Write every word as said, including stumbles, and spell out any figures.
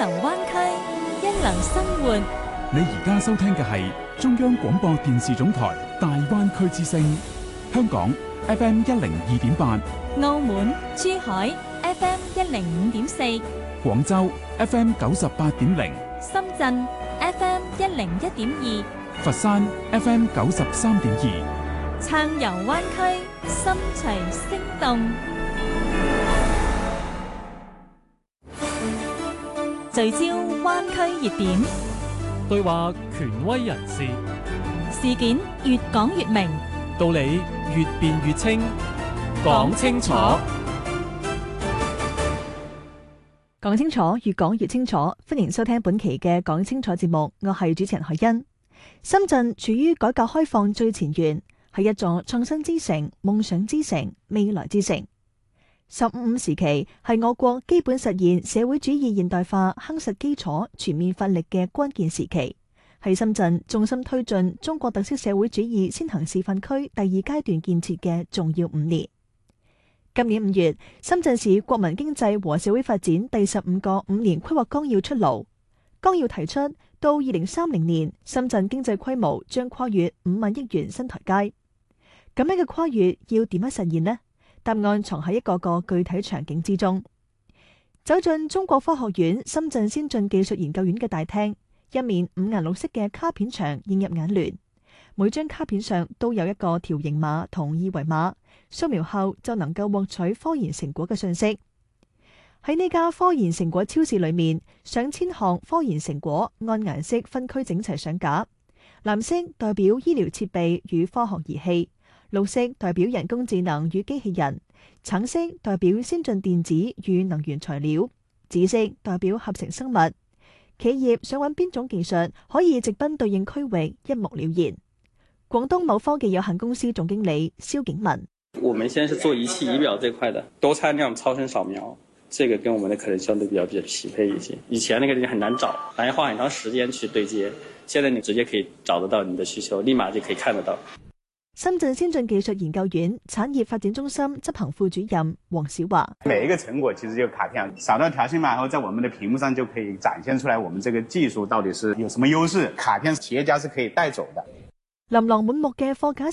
流灣區，一流生活。 你而家收聽嘅係中央廣播電視總台大灣區之聲，香港 F M 一零二點八， 澳門、珠海 F M 一零五點四， 廣州 F M 九十八點零， 深圳 F M 一零一點二， 佛山 F M 九十三點二。 暢遊灣區，心隨聲動。聚焦灣區熱點， 對話權威人士， 事件越講越明， 道理越辯越清，講清楚， 講清楚，越講越清楚。歡迎收聽本期嘅講清楚節目，我係主持人海欣。深圳處於改革開放最前沿，係一座創新之城、夢想之城、未來之城。十五五時期係我國基本實現社會主義現代化夯實基礎、全面發力嘅關鍵時期，係深圳重心推進中國特色社會主義先行示範區第二階段建設嘅重要五年。今年五月，深圳市國民經濟和社會發展第十五個五年規劃綱要出爐，綱要提出到二零三零年，深圳經濟規模將跨越五萬億元新台階。咁樣嘅跨越要點樣實現呢？答案藏喺一個個具體場景之中。走進中國科學院深圳先進技術研究院嘅大廳，一面五顏六色嘅卡片牆映入眼簾，每張卡片上都有一個條形碼同二維碼，掃描後就能夠獲取科研成果嘅信息。喺呢家科研成果超市裏面，上千項科研成果按顏色分區整齊上架，藍色代表醫療設備與科學儀器，綠色代表人工智能與機器人，橙色代表先進電子與能源材料，紫色代表合成生物。企業想揾邊種技術可以直奔對應區域，一目了然。廣東某科技有限公司總經理蕭景文： 我們現在是做儀器儀表這塊的，多參量超聲掃描，這個跟我們的可能相對比較比較匹配一些。以前那個東西很難找，還要花很長時間去對接，現在你直接可以找得到你的需求，立馬就可以看得到。 深圳先進技術研究院產業發展中心執行副主任黃小華： 每一個成果其實就卡片掃到條形碼後，在我們的屏幕上就可以展現出來，我們這個技術到底是有什麼優勢，卡片企業家是可以帶走的。 琳琅滿目嘅貨架